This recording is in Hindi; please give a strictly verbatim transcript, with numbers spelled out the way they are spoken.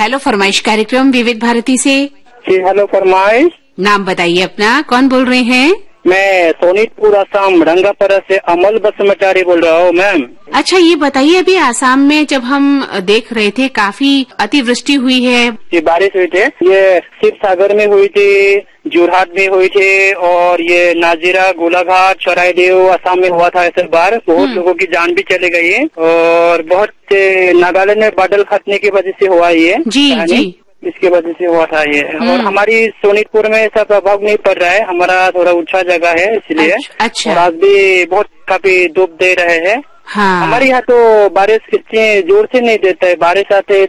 हेलो फरमाइश कार्यक्रम विविध भारती से। जी हेलो फरमाइश। नाम बताइए अपना, कौन बोल रहे हैं? मैं सोनीतपुर असम रंगापरा से अमल बसमचारी बोल रहा हूँ मैम। अच्छा, ये बताइए अभी आसाम में जब हम देख रहे थे काफी अतिवृष्टि हुई है। ये बारिश हुई थी, ये शिव सागर में हुई थी, जोरहाट में हुई थी और ये नाजीरा, गोलाघाट, चराईदेव असम में हुआ था। ऐसे बार बहुत लोगों की जान भी चली गई है और बहुत नागालैंड में बादल फटने की वजह से हुआ ये जी जी इसकी वजह से हुआ था ये। और हमारी सोनीतपुर में ऐसा प्रभाव नहीं पड़ रहा है, हमारा थोड़ा ऊंचा जगह है इसलिए। अच्छा। और आज भी बहुत काफी धूप दे रहे हैं। हाँ। हमारे यहाँ तो बारिश इतनी जोर से नहीं देता है, बारिश आते